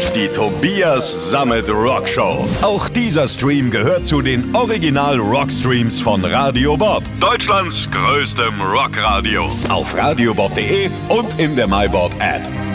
Die Tobias Sammet Rock Show. Auch dieser Stream gehört zu den Original Rock Streams von Radio Bob, Deutschlands größtem Rockradio. Auf radiobob.de und in der MyBob App.